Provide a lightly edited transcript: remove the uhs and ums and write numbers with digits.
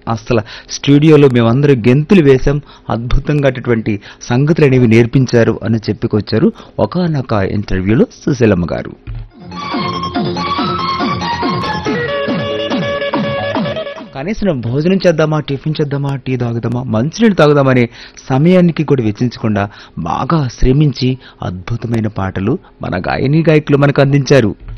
అసలు స్టూడియోలో మేమందరం గెంతులు వేశాం, అద్భుతంగా అటువంటి సంగతులు అనేవి నేర్పించారు అని చెప్పుకొచ్చారు ఒకానొక ఇంటర్వ్యూలో సుశీలమ్మ గారు. కనీసం భోజనం చేద్దామా, టిఫిన్ చేద్దామా, టీ తాగుదామా, మంచినీళ్ళు తాగుదామనే సమయానికి కూడా వెచ్చించకుండా బాగా శ్రమించి అద్భుతమైన పాటలు మన గాయకులు మనకు అందించారు.